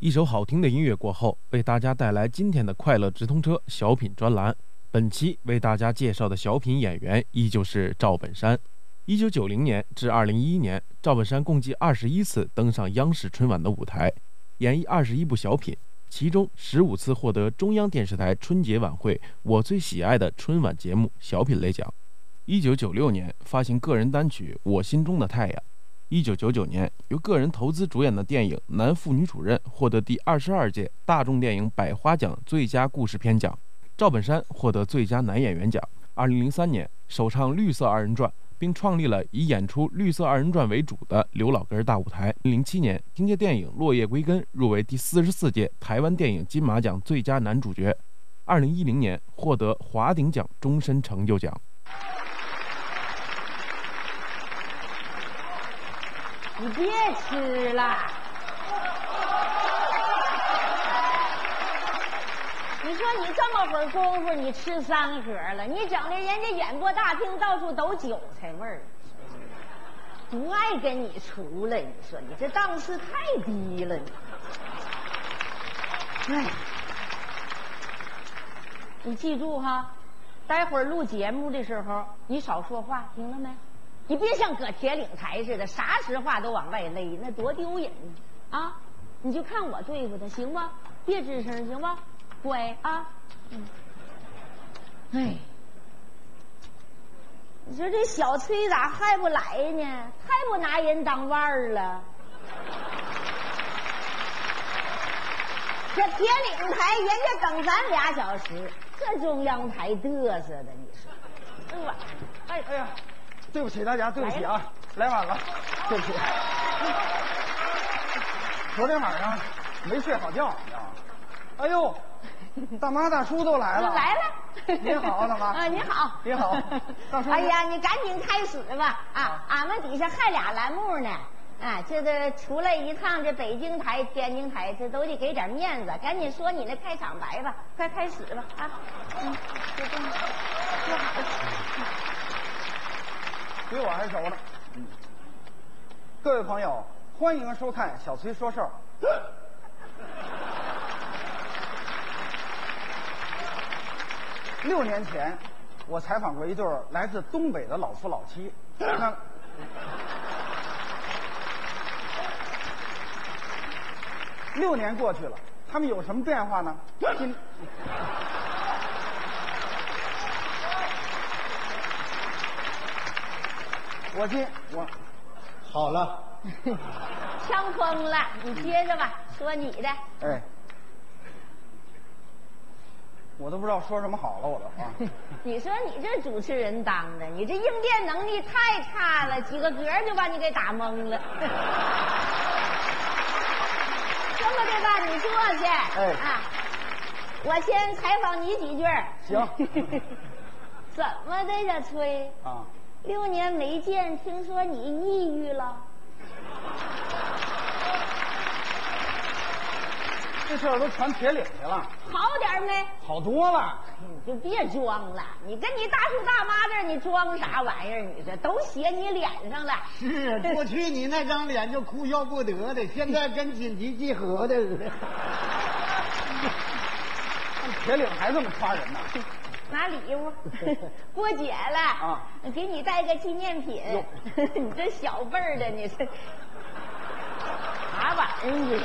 一首好听的音乐过后，为大家带来今天的快乐直通车小品专栏。本期为大家介绍的小品演员依旧是赵本山。1990年至2011年，赵本山共计21次登上央视春晚的舞台，演绎21部小品，其中15次获得中央电视台春节晚会我最喜爱的春晚节目小品类奖。1996年发行个人单曲《我心中的太阳》。1999年，由个人投资主演的电影《男妇女主任》获得第22届大众电影百花奖最佳故事片奖，赵本山获得最佳男演员奖。2003年，首唱《绿色二人转》，并创立了以演出《绿色二人转》为主的刘老根大舞台。2007年，凭借电影《落叶归根》入围第44届台湾电影金马奖最佳男主角。2010年，获得华鼎奖终身成就奖。 你别吃了，你说你这么会儿功夫，你吃3盒了，你整的人家演播大厅到处都韭菜味儿，不爱跟你出来。你说你这档次太低了，哎，你记住哈，待会儿录节目的时候你少说话，听了没？你别像搁铁岭台似的，啥实话都往外勒，那多丢人啊！你就看我对付他，行吧？别吱声，行吧？乖啊！哎，你说这小崔咋还不来呢？太不拿人当腕儿了。这铁岭台人家等咱2小时，这中央台嘚瑟的，你说这玩意儿， 哎呀！对不起大家，对不起啊，来晚了，对不起。昨天晚上没睡好觉，你知道吗？哎呦，大妈大叔都来了。 来了。 您好，大妈。 啊，你好。 你好，大叔。 哎呀，你赶紧开始吧啊！俺们底下还俩栏目呢。啊，这个出来一趟，这北京台、天津台，这都得给点面子。赶紧说你那开场白吧，快开始吧啊！就这么说好了。 比我还熟呢。各位朋友，欢迎收看小崔说事儿。6年前，我采访过一对来自东北的老夫老妻。那6年过去了，他们有什么变化呢？我好了， 呛疯了，你接着吧，说你的。 哎，我都不知道说什么好了，我都啊。 你说你这主持人当的，你这应变能力太差了，几个格就把你给打懵了。这么的吧，你坐下。 哎啊，我先采访你几句。 行。 怎么的呀，崔？ 啊。 6年没见，听说你抑郁了？ 这事儿都传铁岭去了。 好点没？ 好多了。 你就别装了，你跟你大叔大妈这儿，你装啥玩意儿？你这都写你脸上了。 是，过去你那张脸就哭笑不得的，现在跟紧急集合的似的。 铁岭还这么夸人呢？ 拿礼物，过节了啊，给你带个纪念品。你这小辈儿的，你这啥玩意儿？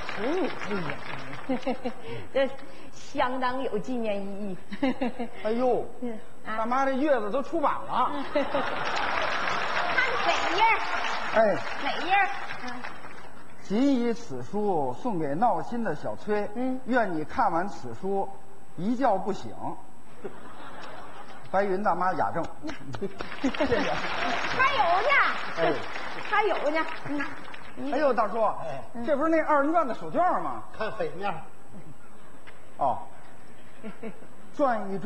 这这相当有纪念意义。 哎呦，大妈这月子都出版了。 看哪页？ 哎， 哪页？ 谨以此书送给闹心的小崔。愿你看完此书一觉不醒。白云大妈雅正。谢谢。 还有呢。 哎， 还有呢。 哎呦，大叔，这不是那2人转的手绢吗？ 看北面。 哦，转一转。